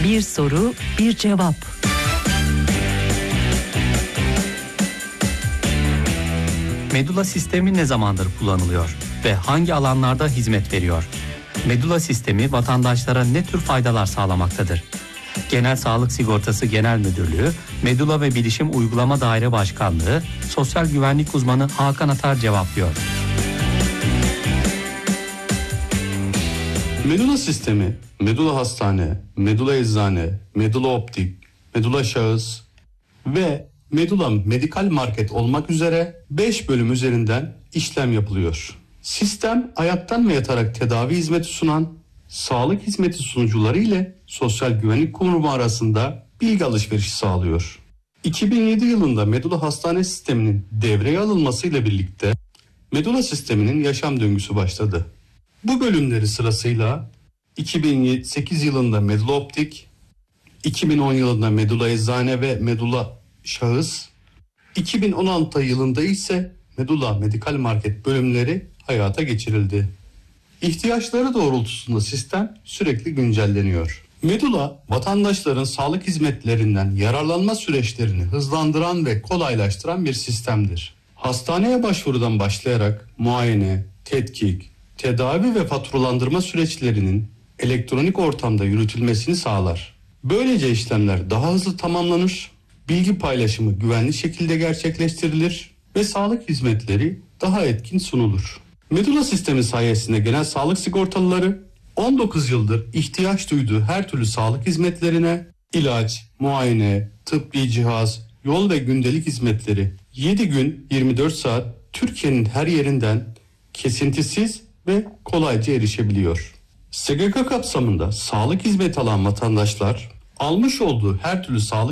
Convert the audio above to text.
Bir soru, bir cevap. Medula sistemi ne zamandır kullanılıyor ve hangi alanlarda hizmet veriyor? Medula sistemi vatandaşlara ne tür faydalar sağlamaktadır? Genel Sağlık Sigortası Genel Müdürlüğü, Medula ve Bilişim Uygulama Daire Başkanlığı, Sosyal Güvenlik Uzmanı Hakan Atar cevaplıyor. Medula sistemi, Medula Hastane, Medula Eczane, Medula Optik, Medula Şahıs ve Medula Medikal Market olmak üzere 5 bölüm üzerinden işlem yapılıyor. Sistem ayaktan ve yatarak tedavi hizmeti sunan sağlık hizmeti sunucuları ile Sosyal Güvenlik Kurumu arasında bilgi alışverişi sağlıyor. 2007 yılında Medula Hastane sisteminin devreye alınmasıyla birlikte Medula sisteminin yaşam döngüsü başladı. Bu bölümleri sırasıyla 2008 yılında Medula Optik, 2010 yılında Medula Eczane ve Medula Şahıs, 2016 yılında ise Medula Medikal Market bölümleri hayata geçirildi. İhtiyaçları doğrultusunda sistem sürekli güncelleniyor. Medula, vatandaşların sağlık hizmetlerinden yararlanma süreçlerini hızlandıran ve kolaylaştıran bir sistemdir. Hastaneye başvurudan başlayarak muayene, tetkik, tedavi ve faturalandırma süreçlerinin elektronik ortamda yürütülmesini sağlar. Böylece işlemler daha hızlı tamamlanır, bilgi paylaşımı güvenli şekilde gerçekleştirilir ve sağlık hizmetleri daha etkin sunulur. Medula sistemi sayesinde genel sağlık sigortalıları 19 yıldır ihtiyaç duyduğu her türlü sağlık hizmetlerine ilaç, muayene, tıbbi cihaz, yol ve gündelik hizmetleri 7 gün 24 saat Türkiye'nin her yerinden kesintisiz ve kolayca erişebiliyor. SGK kapsamında sağlık hizmeti alan vatandaşlar almış olduğu her türlü sağlık